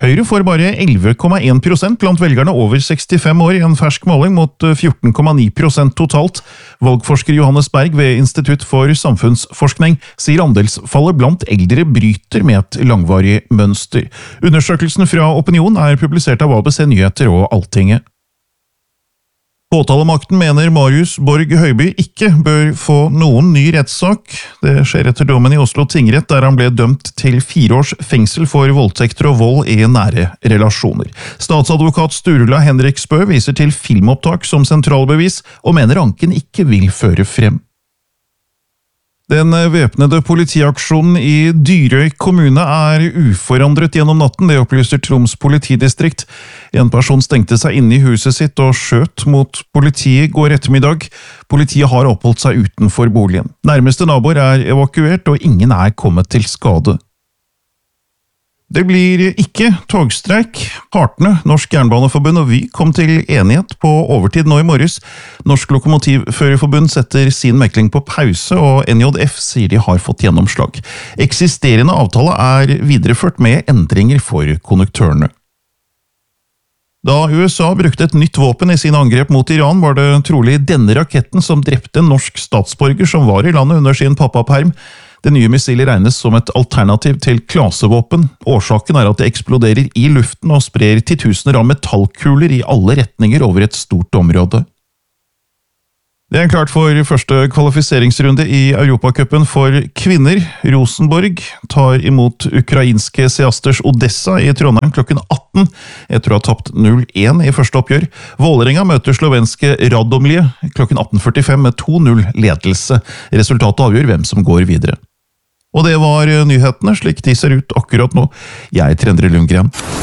Høyre får bare 11,1% blant velgerne over 65 år i en fersk måling mot 14,9% totalt. Valgforsker Johannes Berg ved Institutt for samfunnsforskning sier andelsfallet blant eldre bryter med et langvarig mønster. Undersøkelsen fra Opinion er publisert av ABC Nyheter og Altinget. Påtalemakten mener Marius Borg Høiby ikke bør få noen ny rettssak. Det skjer etter dommen i Oslo tingrett, der han ble dømt til 4 års fengsel for voldtekter og vold i nære relasjoner. Statsadvokat Sturla Henrik Spø viser til filmopptak som sentralbevis, og mener anken ikke vil føre frem. Den væpnede politiaksjonen i Dyrøy kommune er uforandret gjennom natten, det opplyser Troms politidistrikt. En person stengte seg inne i huset sitt og skjøt mot politiet går ettermiddag. Politiet har oppholdt seg utenfor boligen. Nærmeste naboer er evakuert, og ingen er kommet til skade. Det blir ikke togstreik. Partene, Norsk Jernbaneforbund og Vy kom til enighet på overtid nå i morges. Norsk Lokomotivførerforbund setter sin mekling på pause, og NJF sier de har fått gjennomslag. Eksisterende avtale er videreført med endringer for konduktørene. Da USA brukte et nytt våpen i sin angrep mot Iran, var det trolig denne raketten som drepte en norsk statsborger som var i landet under sin pappaperm. Det nye missilet regnes som et alternativ til klasevåpen. Årsaken er at det eksploderer i luften og sprer titusener av metallkuler i alle retninger over et stort område. Det er klart for første kvalifiseringsrunde i Europacupen for kvinner. Rosenborg tar imot ukrainske Seasters Odessa i Trondheim klokken 18, etter å ha tapt 0-1 i første oppgjør. Vålerenga møter slovenske Radomlje klokken 18:45 med 2-0 ledelse. Resultatet avgjør hvem som går videre. Og det var nyhetene, slik de ser ut akkurat nå. Jeg heter Endre Lundgren.